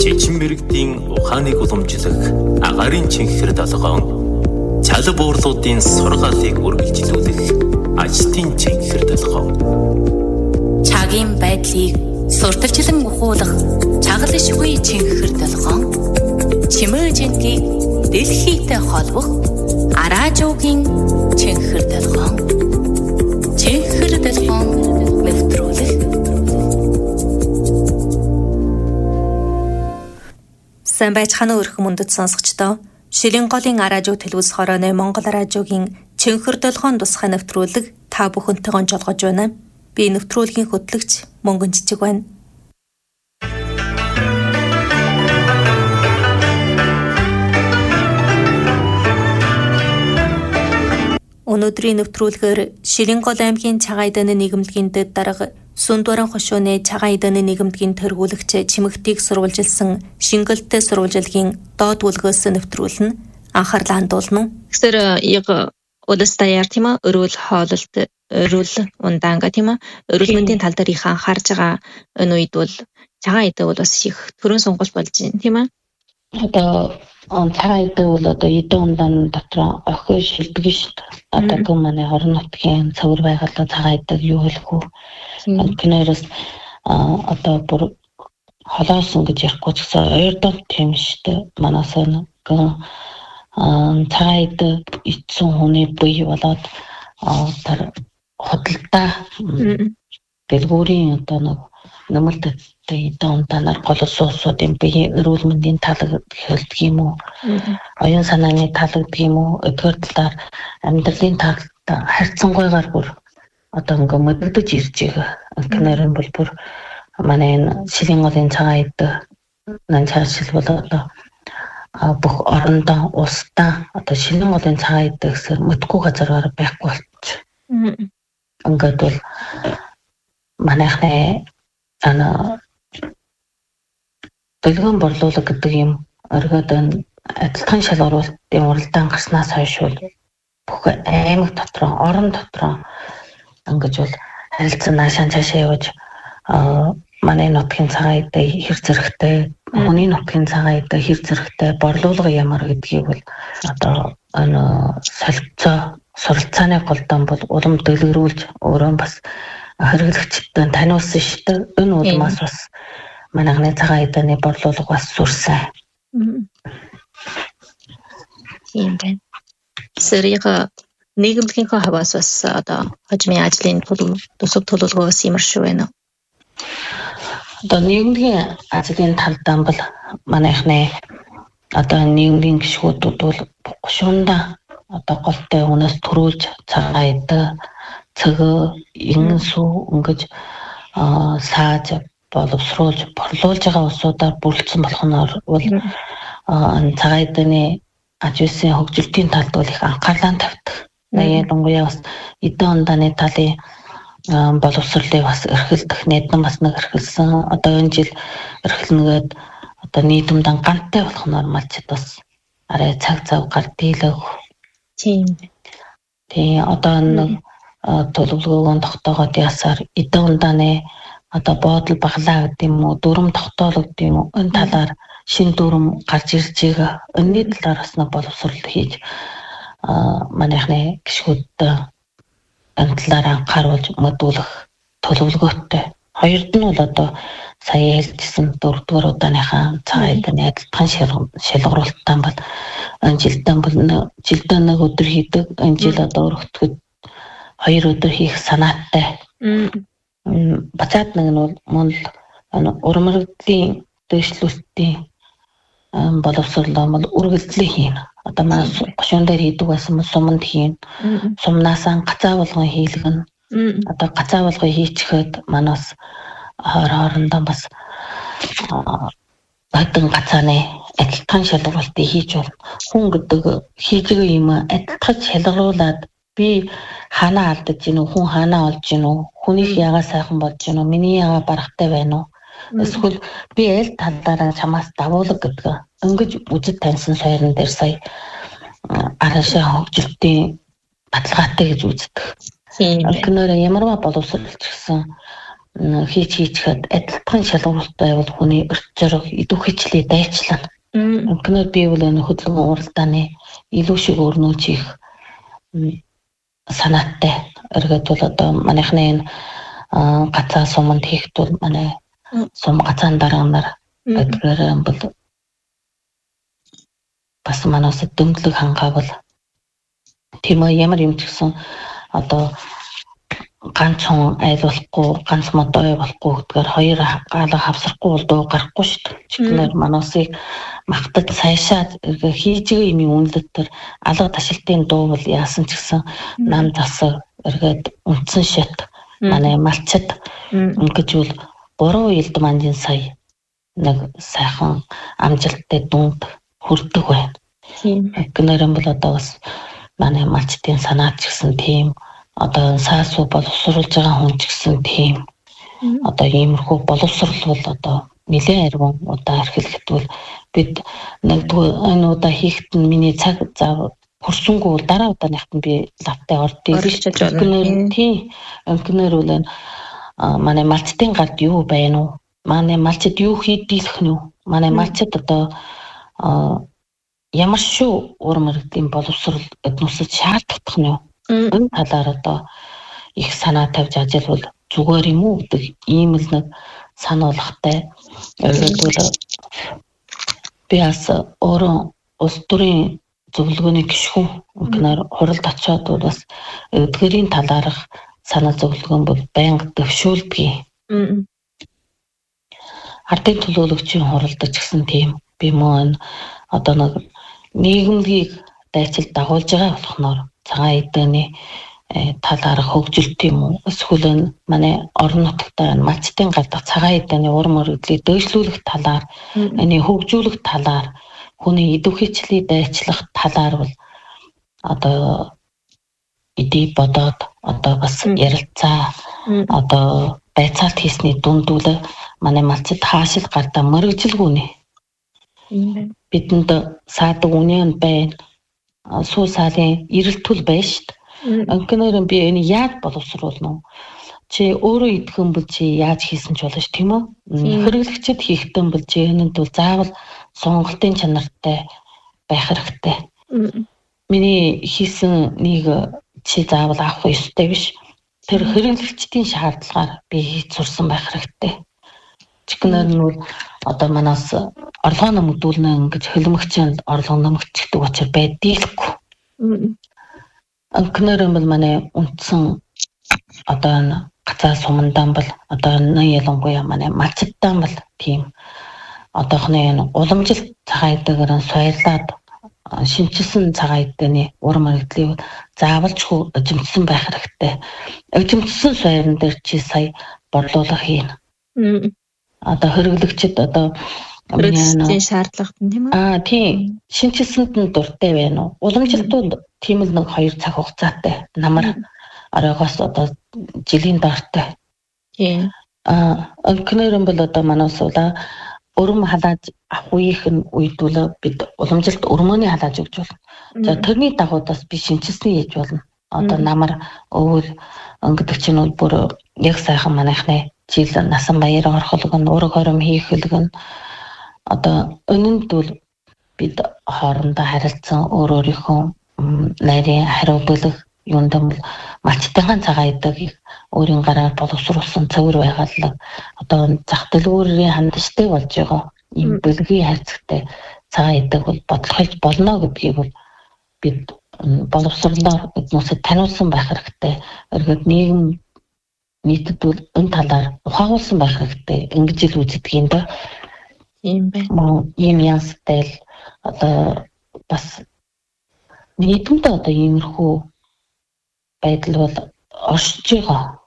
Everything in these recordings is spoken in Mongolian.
Шичин мэрэгдийн ухааныг уламжлах агарын чихэр толгоон, чал буурлуудын сургаалыг үргэлжлүүлэх ажтын чихэр толгоон. Чагийн байдлыг сурталчлан ухуулах чагалшгүй чихэр толгоон. Чимээжингийг дэлхийтэй холбох араажуугийн чихэр толгоон. Чихэр толгоон нэвтрүүлэх. Сайн байцгаана уу өрхөн мөндөд сонсогчдоо. Шилэн голын араажуу төлөвс хорооны Монгол араажуугийн чихэр толгоон тусгай нэвтрүүлэг та бүхэнтэйгээ жолгож байна. Би нэвтрүүлгийн хөтлөгч Мөнгөн Жижиг байна. Өнөөдрийн нэвтрүүлгээр Шилэн гол аймгийн Цагаан эдэний нийгэмлэгийн дэд дарга Сүндбаран хошууны Цагаан эдэний нийгэмлэгийн тэргүүлэгч чимэгтийг сурвалжилсан шингэлтэй сурвалжилгийн доод бүлгээс нэвтрүүлнэ. Анхаарлаа хандуулна. Тэгэхээр яг улсдаяар тийм ээ өрөөл хоололт өрөөл ундаанга тийм ээ өрөөл мэндийн тал дээр их анхаарж байгаа энэ үед бол Цагаан эдэ бол бас их төрөн сонгуул болж байна тийм ээ. Одоо Цагаан эдэ бол одоо эдэ ундаан дотор охин шилдэг шүү дээ. Одоо гүн манай орон нутгийн цэвэр байгууллага Цагаан эдэг юу хэлэх вэ? Кинероос одоо бүр холоосон гэж ярихгүй ч гэсэн ойрдоо тийм шүү дээ. Манайсаа Цагаан эдэ эцсэн хүний бие болоод тэр худалдаа дэлгүүрийн одоо нэг нэмэлт эдэ ундаанаар боловсруулалтын бие эрүүл мэндийн талаг хэлдэг юм уу? Оюун санааны талагддаг юм уу? Өдгөр талаар амьдралын талд харьцангуйгаар бүр одоо ингээ мэддэж ирж байгаа. Кинерэн бол бүр манай Шилэн голын Цагаан эдэ нанчаашил бол одоо бүх орондоо улсдаа одоо Шилэн голын Цагаан эдэ гэсээр мэдгүй газараар байхгүй болчих. Ингээд бол манайхны бэлгэн борлуулалт гэдэг юм оргиод адилхан шалгуулалтын уралдаан гарснаас хойш бол бүх аймаг дотроо орон дотроо ингэж бол харилцан наашаан цаашаа явж манай нутгийн Цагаан эдэ хэр зэрэгтэй хүний нутгийн Цагаан эдэ хэр зэрэгтэй борлуулга ямар гэдгийг бол одоо солилцоо суралцааны голдон бол улам дэлгэрүүлж өөрөө бас хэрэглэгчдэд таниулсан шүү дээ. Энэ улмаас бас манайхны Цагаан эдэний борлуулга бас сүрсэн. Тийм байна. Сэрийг нийгэмлэгийн хаваас бас одоо хожмын ажлын төсөв төлөвлөгөөс ямарш байна. Одоо нийгэмлэгийн ажлын талдаа бол манайхны одоо нийгмийн гишгүүдүүд бол гушуунда одоо голтой хүнээс төрүүлж Цагаан эдэ цэгөө ингэн сүү ингэж сааж боловсруулж борлуулж байгаа улсуудаар бүрэлдсэн болохоор бол Цагаан эдэний аж үйлсийн хөгжилтийн талд бол их анхаарлаа тавьдаг. Ялангуяа бас эдэ ундааны талын боловсролыг бас эрхэлдэх нэдэн бас нэг эрхэлсэн. Одоо энэ жил эрхэлнэгээд одоо нийтэмдэн гантай болох нормалчд бас арай цаг зав гар дийлэг. Тийм. Тэгээ одоо нэг төлөвлөгөөгөө тогтоогоод ясаар эдэ ундааны одоо буудал баглаа гэдэг юм уу дүрм тогтоологд юм уу энэ талаар шин дүрм гарч ирж байгаа. Энэний талаар бас нэг боловсрол хийж манайхны гишгүүдтэй энэ талаар анхааруулж мэдүүлэх төлөвлөгөөтэй. Хоёрд нь бол одоо сая хэлжсэн 4-р удааныхаа Цагаан эдэний адилхан шалгуулалтаа бол энэ жилдээ нэг өдөр хийдэг. Энэ жил одоо өргөтгөд 2 өдөр хийх санаатай. Бацаад нэг нь бол урмагдлын дэвшлүүлэлтийн боловсролоо бол үргэлжлэн хийнэ. Одоо манай гушуун дээр хийдэг байсан суманд хийн. Сумнаасаа гацаа болгон хийлгэн. Одоо гацаа болгон хийчихэд манаас хоорондоо бас бадан гацааны адилхан шалгуулалтыг хийж болно. Хүн гэдэг хийж байгаа юм адилхан шалгуулад би ханаа алдаж гинүү, хүн ханаа олж гинүү, хүнийх ягаа сайхан болж гинүү, миний ягаа барахтай байна уу? Эсвэл би аль талаараа чамаас давуулаг гэдэг. Ингэж үжид таньсан сойрон дээр сая арашаа хөгжилтийн баталгаатай гэж үздэг. Киноор ямарваа боловсруулж гисэн хийчихэд адилхан шалгуулалттай бол хүний өрч зориг идэвхжлээ дайчлаа. Өнөөр би бол энэ хөдөлгөөн уралдааны илүү шиг өрнүүлж их санаатай. Эргээд бол одоо манайхны энэ гацаа суманд хийхэд бол манай сум гацаан дарга нар эдгээр бол бас манаас дэмжлэг хангаавал тийм ээ ямар юм ч гэсэн одоо ганцхан айлуулахгүй ганц модой болохгүй гэдгээр хоёр гаалга хавсрахгүй бол дуу гарахгүй шүү дээ. Чигнэр манасыг магтад сайшаад хийж байгаа юм үнэлэлт төр алга ташилтын дуу бол яасан ч гэсэн нам засаг эргээд үндсэн шат манай малчид ингэж бол 3 элд манжин сая нэг сайхан амжилттай дүнд хүрдэг байна. Гэнэрэн бол одоо бас манай малчдын санаач гэсэн тийм одоо саасуу боловсруулж байгаа хүн ч гэсэн тийм одоо иймэрхүү боловсрол бол одоо нэлээд арвин удаа эрхлэгдвэл бид нэгдүгээр энэ удаа хийхэд нь миний цаг зав хүрсэнгүй бол дараа удааныхт нь би лавтай ордгийг тийм өнкнөр бол манай малчдын гард юу байна уу? Манай малчид юу хийдэлэх нь юу? Манай малчид одоо ямар шүү урмэрдийн боловсрол эднүсэд шаардлагатай нь юу? Энэ талаар одоо их санаа тавьж ажиллавал зүгээр юм уу гэдэг ийм л нэг сануулгатай. Өөрөлдвөл би бас өөрөө улс төрийн зөвлөгөөний гишүүн гэнээр хуралд очиод бас эдгээрийн талаарх санаа зөвлөгөөн бол байнга дэвшүүлдэг. Ардын төлөөлөгчийн хуралдаж гэсэн тийм би мөн одоо нэг нийгэмлийг дайчил дагуулж байгаа болохоор цагаан эдэний талаарх хөгжилт юм уу эсвэл манай орон нутагта малчдын гадаа цагаан эдэний урам өргөдлийг дэвшлүүлэх талаар энэ хөгжүүлэх талаар хүний идэвхжлийг дайчлах талаар бол одоо идей бодоод одоо бас ярилцаа одоо байцаалт хийсний дүндүүл манай малчид хаашил гардаа мөрөгжилгүүнэ бидэнд саадаг үнэн байна суу саалын эрэлтүүл байна шүү дээ. Анкинаар би энэ яаж боловсруулна вэ? Чи өөрөө идэхэн бол чи яаж хийсэн ч болно ш тийм үү? Хэрэглэгчд хийхдээ бол чи энэнд бол заавал сонголтын чанартай байх хэрэгтэй. Миний хийсэн нэг чи заавал авах ёстой биш. Тэр хэрэглэгчдийн шаардлагаар би хийж сурсан байх хэрэгтэй. Чигнэр нь бол одоо манаас орлогоо нэмэгдүүлнэ ингэж хөлмөгчөнд орлого нэмэгдчихдэг учраас байдаггүй. Анкнэр нь бол манай үндсэн одоо гацаа сумандан бол одоо ялангуяа манай малчиддан бол тийм одоохны уламжлалт цагаан эдгээр соёлоод шинчилсэн цагаан эдэний урам мөрөгдлийг заавалчгүй эзэмсэн байх хэрэгтэй. Эзэмсэн соёлн дээр чи сая борлуулах юм. Одоо хэрэглэгчд одоо Өөрсдийн шаардлагат нь тийм үү? Тийм. Шинчилсэнд нь дуртай байна уу? Уламжлалтууд тийм л нэг 2 цаг хугацаатай. Намар оройгоос одоо жилийн дортой. Тийм. Өнкнөр бол одоо манаас ула өрөм халааж авах үед бол бид уламжлалт өрмөөний халааж өгч болно. За тэрний дагуудаас би шинчилсэн хийж болно. Одоо намар өвөл өнгөдөг чинь бүр яг сайхан манайхны жил насан баяр орхолог нь ураг хором хийх хөлг нь одоо өнөнд бол бид хоорондоо харилцсан өөрийнхөө нарийн хариу бэлэг юунд бол малчтайхан цагаан эдэг өөрийн гараар боловсруулсан цэвэр байгалаг одоо зах дэлгүүрийн хандштай болж байгаа ийм бэлгийн хайрцагтай цагаан эдэг бол бодлохж болно гэдгийг бол бид боловсруулалтаар эднүсэд таниулсан байх хэрэгтэй. Эргээд нийгэм нийтэд бол энэ талаар ухаагуулсан байх хэрэгтэй. Ингэж л үздэг юм да. Тийм байна. Ийм янзтай л одоо бас нийтмдээ одоо иймэрхүү байдал бол оршиж байгаа.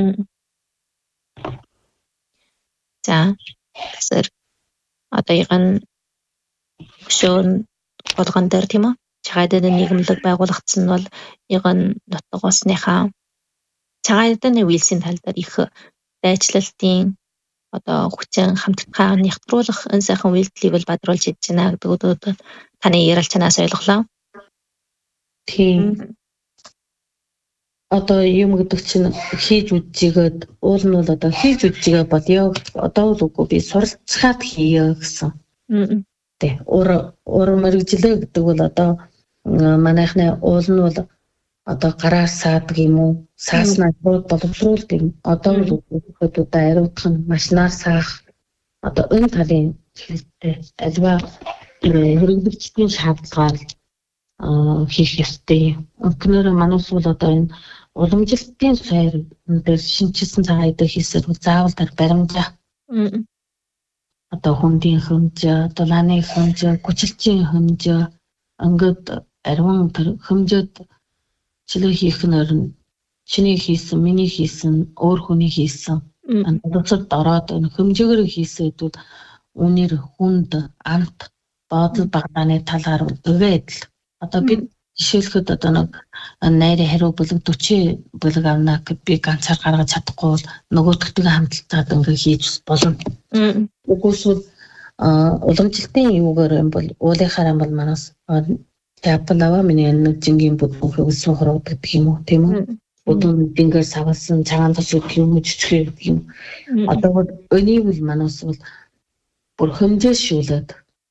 За тэгэхээр одоо яган өшөөн болгон дээр тийм үү? Цагаан эдэний нийгэмлэг байгуулагдсан нь бол яган нутаг усныхаа цагаан эдэний үйлсийн тал дээр их дайчлалтын одоо хүчин хамтдаа нягтруулах энэ сайхан үйлдэлийг бол бадруулж хийж байна гэдэг таны ярилцлагаас ойлголоо. Тийм. одоо юм гэдэг чинь хийж үжигээд уул нь бол одоо хийж үжигээ бодё. Одоо л үгүй би суралцахад хийе гэсэн. Тэ уур мэрэгжлээ гэдэг бол одоо манайхны уул нь бол одоо гараар саадаг юм уу? Сааснаа шууд боловсруулдаг юм. Одоо л хөдөлთა ариутгах нь машинаар саах. Одоо энэ талын хэлтэй альва хэрэглэгчдийн шаардлагаар хийх ёстой. Өнөөдөр манайс бол одоо энэ уламжлалтын сфер дээр шинжилсэн цагаан идэ хийсээр заавал тэр баримжаа. Одоо хүндийн хэмжээ, дулааны хэмжээ, хүчилчийн хэмжээ ингээд ариун тэр хэмжээд чилээ хийх нь чиний хийсэн, миний хийсэн, өөр хүний хийсэн. Анхаарал ороод энэ хэмжээгээр хийсэд бол үнээр хүнд амт бодол багтааны талаар өгөөд л одоо би жишээлхэд одоо нэг найрын хариу бүлэг 40 бүлэг авна гэд би ганцаар гаргаж чадахгүй бол нөгөөдөгтэйгээ хамталтаад ингээ хийж болно. Угсвол уламжлалтын юугаар юм бол уулынхаар юм бол манаас япалава миний нэг жингийн бүдүүн хөвсөн хороод гэдэг юм уу тийм үү? Бүдүүн дингээр савалсан цагаан тас гэх юм жижиг юм. Одоо өнийг бол манаас бол бүр хэмжээшүүлээд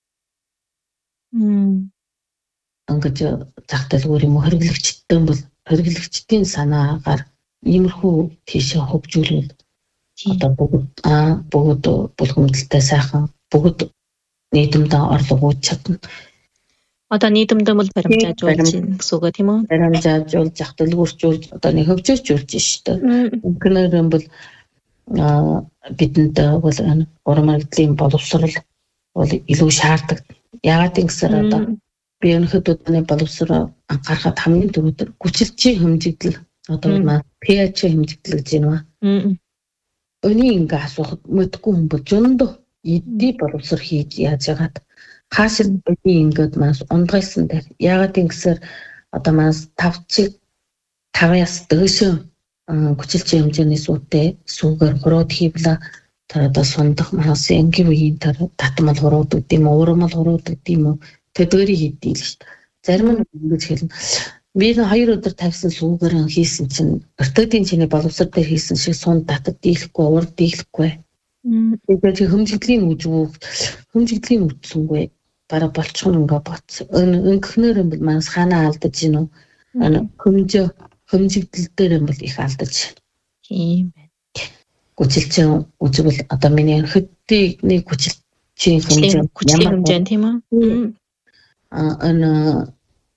ингээд загталгуур юм хэрэглэгчдэн бол хэрэглэгчдийн санаагаар иймэрхүү тийшээ хөгжүүлвэл одоо бүгд булгамдалтай сайхан бүгд нийтэмдээ орлого үүсэж чадна. Одоо нийтэмдээ бол баримжаажуулж байна гэсэн үг тийм үү? Баримжаажуулж, загталгууржуулж одоо нэг хөгжөөжүүлж шүү дээ. Өнөхнөр юм бол бидэнд бол уран мэргэжлийн боловсрол бол илүү шаарддаг. Яагаад гэвэл одоо би өнөхөд өдний боловсрол анхаарахад хамгийн түрүүнд хүчилчийн хэмжигдэл одоо маань pH хэмжигдэл гэж байна. Өний ингээ асуухад мэдгүй хүн бол зөндөө эдний боловсрол хийж яаж яагаад хаашид өний ингээд маань ундгайсан дээр яагаад гэвэл одоо маань 5-5-аас дээш хүчилчийн хэмжээний суутай сүүгээр хурууд хийвлээ. Тэр одоо сундах маас энгийн үеийн тэр татмал хурууд гэдэг юм уу, урмал хурууд гэдэг юм уу, тэдгэрийг хийдэг л шүү дээ. Зарим нь ингэж хэлнэ. Би 2 өдөр тавьсан сүүгээр хийсэн чинь ортодын чиний боловсрол дээр хийсэн шиг сунд татад дийлэхгүй, урд дийлэхгүй. Тэгээд хэмжигдлийн үтсэнгүй бараа болчихно ингээ боц. Ингэхнээр юм бол манас хаана алдаж гинөө. Хэмжигдэл дээр юм бол их алдаж. Тийм байна. Хүчилчийн үзвэл одоо миний хөдөлгөөний хүчилчийн хэмжээ тийм үү? Энэ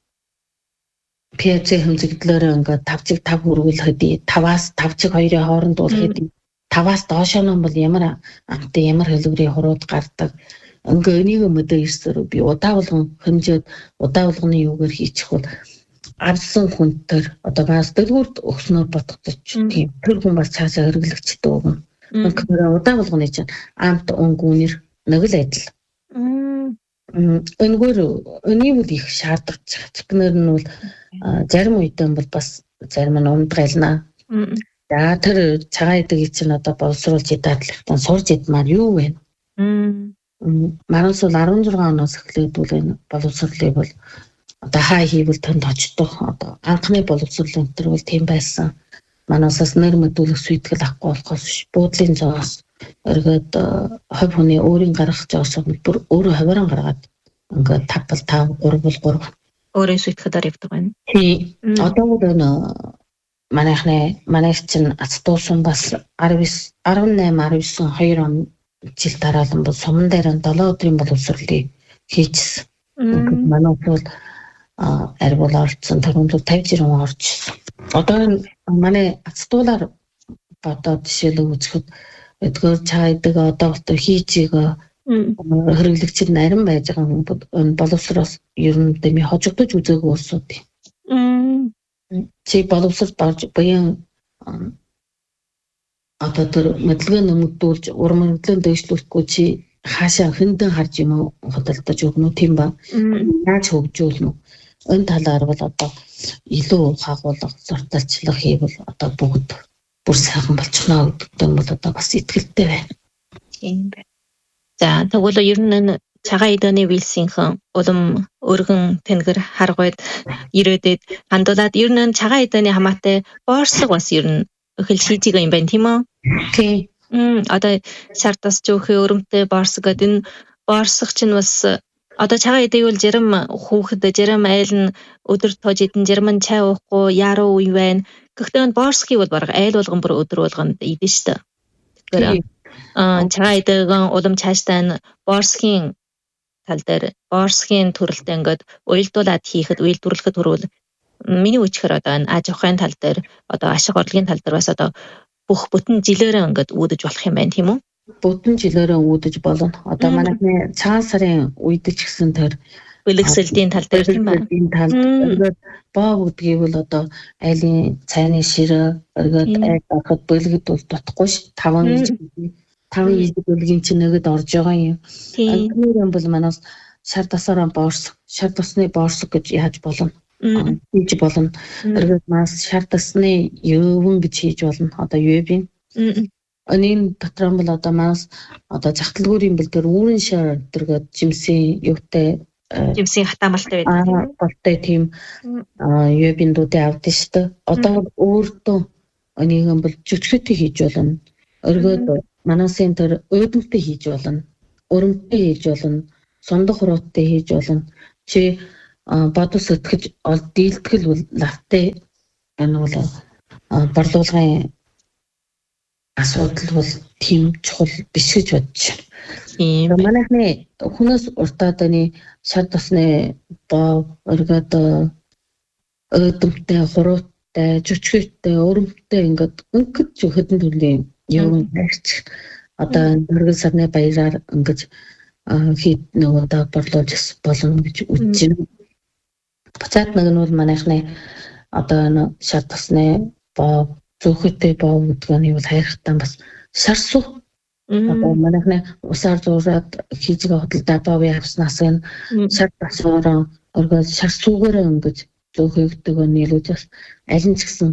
pH хэмжигдлээр ингээ 5-5 хүргүүл хэдий 5-аас 5-2-ийн хооронд бол хэдий 5-аас доош нь бол ямар амттай ямар хэлбэрийн хурууд гардаг. Ингээ энийг мэдээ ирсээр би удаа болгон хэмжээд удаа болгоны юугаар хийчих бол арсан хүнтэр одоо бас дэлгүүрт өгснөөр бодогдож тийм тэр хүн бас цаашаа хэрэглэгчтэй өгнө. Өнөхөр удаа болгоны чинь амт өнгөнөр нэг л адил. Өнгөөр өний үл их шаардлагач. Тэгнэр нь бол зарим үедээ бол бас зарим нь ундгайлнаа. За тэр цагаан идэг чинь одоо боловсруулж идаадлахтан сурж идмаар юу вэ? Манайс бол 16 оноос эхлээд бол энэ боловсруулыг бол одоо хай хийвэл тэнд очдог. Одоо анхны боловсрол энэ төр бол тийм байсан. Манайсаас нэр мэдүүлэх сүйтгэл авахгүй болохоос биш. Буудлын зоос эргээд хувь хүний өөрийн гаргах зоосоо бүр өөрөө хувааран гаргаад ингээд 5-5 3-3 өөрөө сүйтгэхээр явдаг байна. Тий. Одоо бол энэ манайх чинь ацтуусан бас 18-19 2 он жил дараалан бол суман дээр 7 өдрийн боловсролыг хийжсэн. Манай бол арбул орцсон төрөмлөг 50 жиргэн орчихсон. Одоо манай ацтуулаар бодоод жишээлөө үзэхэд эдгээр цайдаг одоо хийж хэрэглэгчид нарийн байж байгаа хүн энэ боловсроос ер нь дэмий хожигдож үзээгүй улсууд. Чи боловсрол барж баян одоо тэр мэдлэгээ нэмэгдүүлж уран мэргэжлийн дэвшлүүлэхгүй чи хаашаа хэндэн харж юм уу хөдөлтөж өгнө тийм ба яаж хөгжүүлнэ энэ талаар бол одоо илүү хагуулга зурдалчлах хийвэл одоо бүгд бүр сайхан болчихно гэдэг нь бол одоо бас итгэлтэй байна. Тийм байна. За тэгвэл ер нь цагаан эдний вилсийнхэн улам өргөн тэнгэр харгойд ирээдээд хандуулаад ер нь цагаан эдний хамаатай боорслог бас ер нь эхэл шийдэж байгаа юм байна тийм үү? Тийм. Одоо шартас жоохи өрөмтэй боорсог гэдэг энэ боорсог чинь бас одоо цагаан эдэг бол зарим хүүхэд зарим айл нь өдөр тоож идэн зарим нь чай уухгүй яруу үе байна. Гэхдээ боорсгийн бол бараг айл болгон бүр өдөр болгонд идэн штэ. Тэгэхээр цагаан эдэг улам цаашдаа энэ боорсгийн тал дээр боорсгийн төрөлтэй ингээд уялдуулаад хийхэд уялдварлахад хүрвэл миний үчгээр одоо энэ аж ахуйн тал дээр одоо ашиг орлогын тал дээр бас одоо бүх бүтэн жилээрээ ингээд үүдэж болох юм байна тийм үү? Бүтэн жилээрээ үүдэж болно. Одоо манайхны цагаан сарын үед ч гэсэн тэр бэлгэсэлтийн тал дээр тийм байна. Энэ талд өргөд боо гэдгийг бол одоо айлын цайны ширээ өргөд айл ороход бэлгэд бол дутхгүй ш. 5 ижил бэлгийн чинь нэгэд орж байгаа юм. Тэр бол манаас шар тасаараа боорс, шар тасны боорсог гэж яаж болно? Хийж болно. Өргөд мас шар тасны юувэн гэж хийж болно. Одоо юувын. Өнийн дотор бол одоо манаас одоо захталгуурын бэлгээр үүрэн шар дэргээд жимсийн юутай жимсийн хатаамалтай байдаг. Болтой тийм юубиндуудыг авдсан шүү дээ. Одоо өөртөө өнийгэн бол жүжигтэй хийж болно. Өргөд манаасын тэр өөдөлтэй хийж болно. Өрөмтэй хийж болно. Сондох хурууттай хийж болно. Чи бодос өткөж дийлтгэл бол лавтай энэ бол борлуулгын асуудал бол тийм чухал биш гэж бодож байна. Манайхны хүнээс уртаад энэ шар тосны боо өргөд өөдөлтэй хурууттай жүжигтэй өрөмтэй ингээд өнгөж хөдөн төрлийн юм ярьж одоо дөрвөн сарны баяраар ингэж хийд нөгөө одоо борлуулж болно гэж үзэж байна. Буцаад нэг нь бол манайхны одоо шар тосны боо зөвхөтэй боо гэдэг нь бол хайрхтан бас шарсуу. Одоо манайхны усаар зураад хийж байгаа хөдөлთა бовыг авснаас нь шар тосороо өргөд шарсуугаар ингэж зөвхөйгдөг нийлүүлж бас аль нь ч гэсэн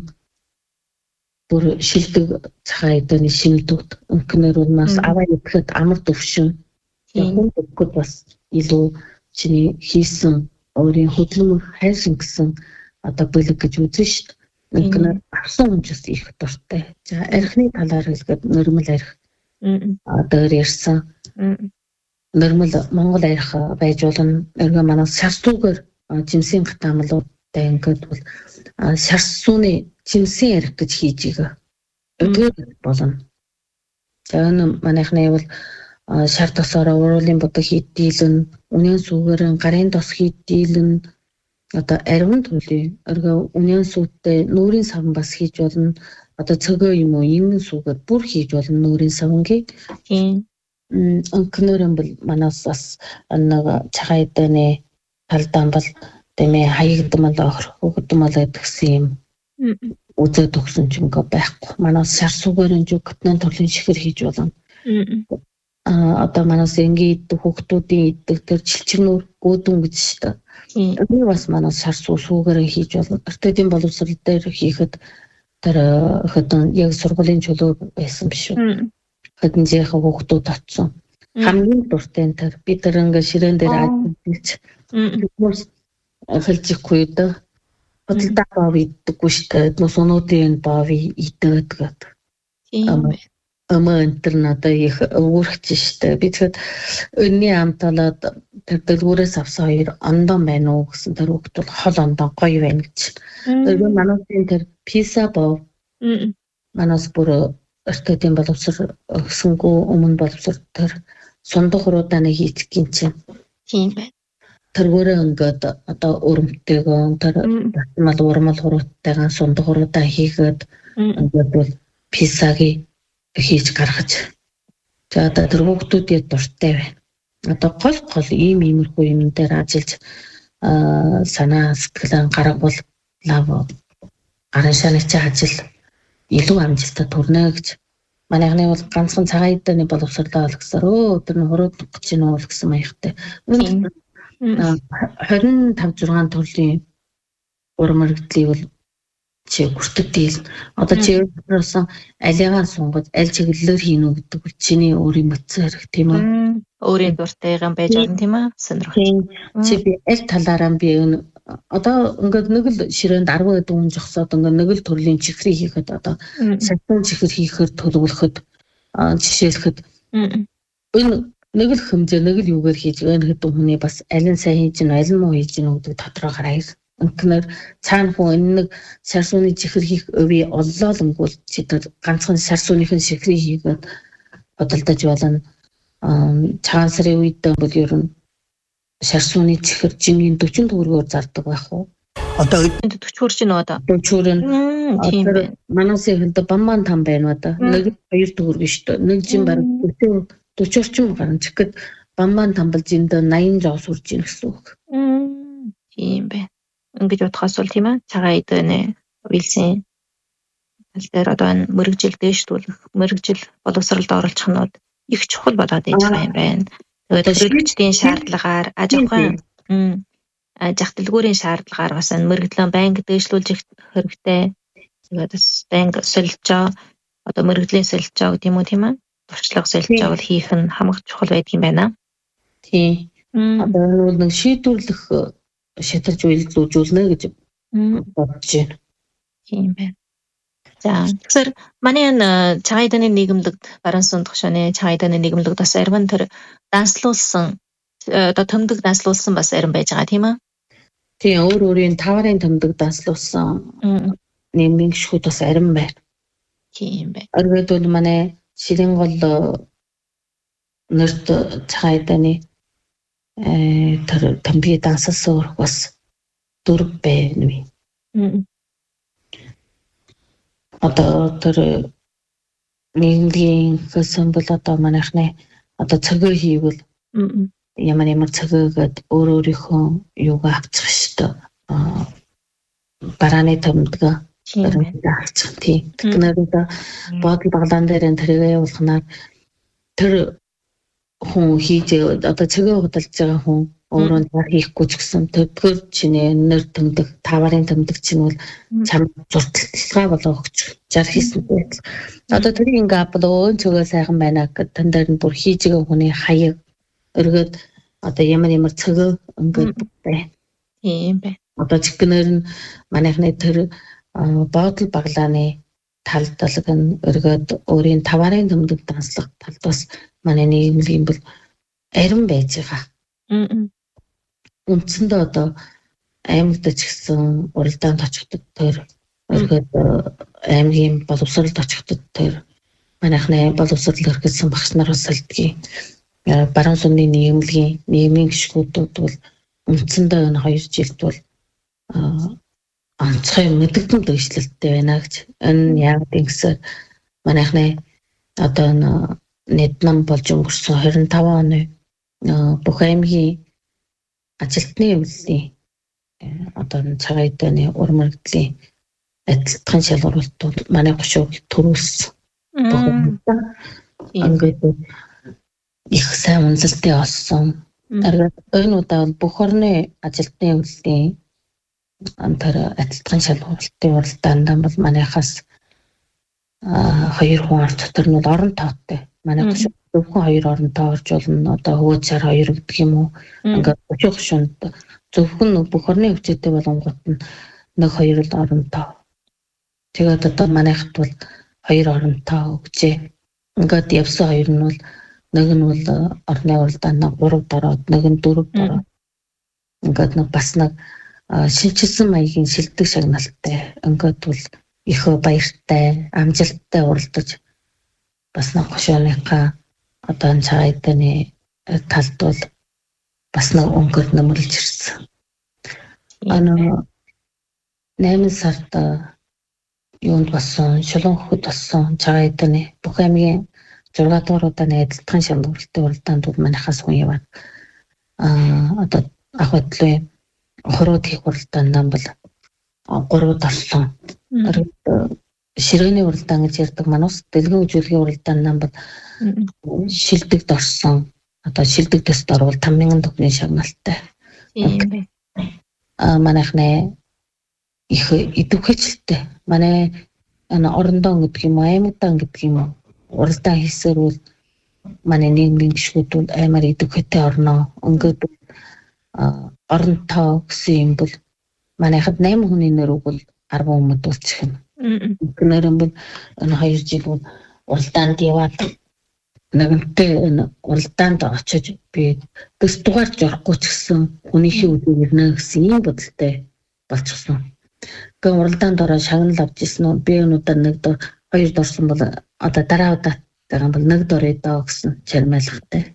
бүр шилдэг цагаан эдний шимдүүд өнкнөр бол бас аваа идэхэд амар төвшин. Хүн өгөхөд бас илүү чиний хийсэн өөрийн хөдөлмөр хайрсан гэсэн одоо бэлэг гэж үзэн шүү дээ. Өнкнөр авсан хүнчс их дуртай. За архины талаар хэлгээд нөрмөл арх одоо ярьсан. Нөрмөл Монгол арх байж болно. Өргө манаас шарсуугаар жимсийн хатаамлуудтай ингээд бол шарсууны жимсийн арх гэж хийж байгаа. Өгөөд болно. За энэ манайхны бол шар тосороо уруулын бодог хийдийлэн, үнэн сүгээрэн гарын тос хийдийлэн одоо ариун төрлийн өргө үнэн сүттэй нүүрийн савн бас хийж болно. Одоо цөгөө юм уу энэ сүгээр бүр хийж болно нүүрийн савнгийг. Тийм. Өнкнөрөн бол манаас бас нэг цагаан эдний талдаан бол тэмээ хаягдмал хөгдмал гэдгсэн юм. Үзээд өгсөн ч ингээ байхгүй. Манаас шар сүгээр энэ гүтнэн төрлийн шихэр хийж болно. Одоо манаас ингээ хүүхдүүдийн идэх тэр жилчгнөр гөөдөн гэж шүү дээ. Энэ бас манаас шар сүгээр хийж болно. Ортодын боловсрол дээр хийхэд тэр хөдөн яг сургуулийн чөлөө байсан биш үү? Хөдөнжийнхээ хүүхдүүд очсон. Хамгийн дуртай тэр бид тэр ингээ ширээн дээр ажиллаж хэлжихгүй дээ. Хөдөлთა бав иддэггүй шүү дээ. Нусунуудын бав идээд гэдэг. Тийм. Амантэр надад их өөрчлөж штэ би тэгэхэд өнний амталаад тэр дэлгүүрээс авсан хоёр ондон байна уу гэсэн тэр хүүхд бол хол ондон гоё байна гэж. Тэр манайсын тэр писа бов манаас бүр ортодын боловсрол өгсөнгөө өмнө боловсрол тэр сундах хуруудааны хийх гин чинь. Тийм байна. Тэргүүрээ ингээд одоо өрөмтэйгөө тэр мал урмал хуруутайгаа сундах хуруудаа хийгээд ингээд бол писагийн хийж гаргаж. За одоо тэр хүүхдүүдийн дуртай байна. Одоо гол иймэрхүү юм дээр ажиллаж санаа сэтгэлэн гаргавал лав гарын шаны чи ажил илүү амжилттай төрнө гэж. Манайхны бол ганцхан цагаан эдний боловсролоо олгосоор тэр нь хурууд гэж нөө гэсэн маягтай. 25-6 төрлийн урмаргдлыг бол чи хүртэж дийл. Одоо чи өөрөөсөн алиагаа сунгаж аль чиглэлээр хийнү гэдэг бол чиний өөрийн мэдсэн хэрэг тийм үү? Өөрийн дуртайгаа байж орно тийм үү? Сонирхолтой. Чи би аль талаараа би одоо ингээд нэг л ширээнд 10 дүүн зогсоод ингээд нэг л төрлийн чихрийг хийхэд одоо сарсан чихэр хийхээр төлөвлөхөд жишээлэхэд энэ нэг л хэмжээ нэг л юугаар хийж байгаа гэдэг хүний бас аль нь сайн хийж гин аль нь муу хийж гин гэдэг тодорхой хараа. Үнэхээр цаана хүн энэ нэг сарсууны чихэр хийх өвөө оллоо л ингүүл чи тэр ганцхан сарсууныхын чихрийг хийгээд бодолдож болно. Цагаан сарын үед бол ер нь сарсууны чихэр жингийн 40 төгрөгөөр зардаг байх уу? Одоо 40 хүрч нөө одоо. 40 тийм байна. Манаас ихэд бамбан там байна одоо. Нэг 2 төгрөг шүү дээ. Нэг жин баг 40 орчим гарна. Тэгэхэд бамбан там бол жинд 80 жоо сурж ийн гэсэн үг. Тийм байна. Ингэж бодохоос бол тийм ээ. Цагаан эдэнэ үйлсэн аль дээр одоо мэрэгжил дээшлүүлэх, мэрэгжил боловсролд оруулах нь их чухал болоод иж байгаа юм байна. Тэгээд төлөвлөгчдийн шаардлагаар аж ахуйн жагталгүүрийн шаардлагаар бас мэрэгдлэн банк дээшлүүлж их хэрэгтэй. Тэгээд бас банк солилцоо одоо мэрэгдлийн солилцоо гэдэг юм уу тийм ээ? Туршлага солилцоо бол хийх нь хамаг чухал байдаг юм байна. Тийм. Одоо нэг шийдвэрлэх шатарж үйлдвэрлүүлнэ гэж бодож байна. Тийм байна. За тэгэхээр манай энэ цагаан эдний нийгэмлэгт баруун сунд хошооны цагаан эдний нийгэмлэгт бас арвин тэр данслуулсан одоо төмдөг данслуулсан бас арин байж байгаа тийм үү? Тийм өөр өөрийн таварын төмдөг данслуулсан нийгмийн гишүүд бас арин байна. Тийм байна. Оргид бол манай ширийн гол нэрт цагаан эдний тэр тамби дансалсан бас дөрв байна. Одоо тэр нийгмийн хэсэг бол одоо манайхны одоо цагаа хийвэл ямар цагаагаад өөр өөрийнхөө юугаа авчих шүү дээ. Барааны төмдөг авчих тийм. Тэгэхээр бодол баглаан дээр тэргээ явуулахнаар тэр хүн хийж одоо цагаа худалдаж байгаа хүн өөрөө хийхгүй ч гэсэн тэр чиний нэр төмдөг таварын төмдөг чинь бол чам зурталчилгаа болоо өгч жар хийсэн байтал. Одоо тэр ингээ апл өн цогоо сайхан байна гэдэг тань дээр нь бүр хийж байгаа хүний хаяг өргөд одоо ямар цагаа ингээд байна. Тийм байна. Одоо чигнэр нь манайхны тэр бодол баглааны талдалг нь өргөд өөрийн таварын төмдөг данслах талд бас манай нийгмийн бол арин байж байгаа. Үндсэндээ одоо аймагт ч гэсэн уралдаанд очихдод тэр өргөд аймгийн боловсролд очихдод тэр манайхны боловсрол хэрэгсэн багш нар бас салдгийг баруун сумны нийгмийн гишгүүдүүд бол үндсэндээ энэ 2 жилд бол онцгой мэдэгдэм дэвшлэлтэй байна гэж. Энэ яг гэсээр манайхны одоо нийт нам болж өнгөрсөн 25 оны бүх аймгийн ажилтны эвлэлийн одоо цагаан эдний урмагдлын адилтгын шалгуултууд манай гошууг төрүүлсэн. Ингээд их сайн үнэлэлттэй олсон. Энэ удаа бол бүх орны ажилтны эвлэлийн тэр адилтгын шалгуултын уралдаанд бол манайхаас 2 хүн орж дотор нь бол орон тоотой. Манай гошууг зөвхөн 2 орон тоо орж болно. Одоо хөөцөр 2 гэдэг юм уу? Ингээд 30 гошуунд зөвхөн бүх орны хөвчөдтэй болонгууд нь 1-2 л орон тоо. Тэгээд одоо манайхд бол 2 орон тоо өгчээ. Ингээд явсан 2 нь бол нэг нь бол орны уралдаанд 3 дороод нэг нь 4 дороод ингээд нэг бас нэг шинжилсэн маягийн шилдэг шагналтай ингээд бол их баяртай амжилттай уралдаж бас нэг гошууныхаа одоо цагаан эдний талд бол бас нэг өнгөд нөмөрлж ирсэн. 8 сард юунд болсон шулуун хөхөд болсон цагаан эдний бүх аймгийн 6 дугаар удааны адилтгын шалгуултын уралдаанд бол манайхаас хүн яваад одоо ах хөдөлгөөний хороод хийх уралдаанд бол 3-д орсон. Ширээний уралдаан гэж ярьдаг манус дэлгэн үзүүлгийн уралдаанд бол шилдэгд орсон. Одоо шилдэг тест орвол 5,000 төгрөгийн шагналтай. Манайхны их идэвхжлэлтэй. Манай орондоо гэдэг юм уу, аймагдан гэдэг юм уу. Уралдаан хийсээр бол манай нийгмийн гишгүүд аймаар идэвхтэй орноо өнгөд оронтой гэсэн юм бол манайхад 8 хүний нэр бол 10 өмнөд болчих юм. Гэнэрэн бол 2 жил уралдаанд яваад нэгэнтээ уралдаанд очиж би дэс дугаарч орохгүй ч гэсэн хүнийхээ үдийг ирнэ гэсэн юм бодолтой болчихсон. Гэхдээ уралдаанд ороо шагнал авч ирсэн нь би өнөөдөр нэг дор 2 дорсон бол одоо дараа удаатайгаа бол нэг дор эдээ гэсэн чармайлгатай.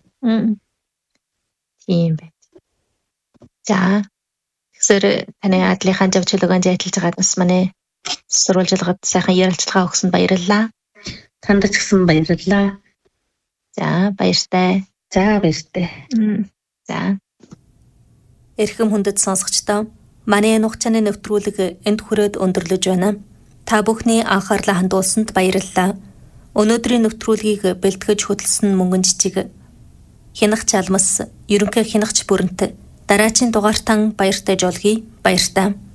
Тийм байна. За тэгэхээр таны адлынхаа жав чөлөөгөө ажиллаж байгаад бас манай сурвалжилгад сайхан ярилцлага өгсөнд баярлалаа. Танд ч гэсэн баярлалаа. За баяртай. За баяртай. За Эрхэм хүндэт сонсогчдоо манай энэ хугацааны нэвтрүүлэг энд хүрээд өндөрлөж байна. Та бүхний анхаарлаа хандуулсанд баярлалаа. Өнөөдрийн нэвтрүүлгийг бэлтгэж хөтлсөн мөнгөн жижиг Хянагч алмас ерөнхий хянагч бүрэнт дараачийн дугаартан баяртай жолгий баяртай.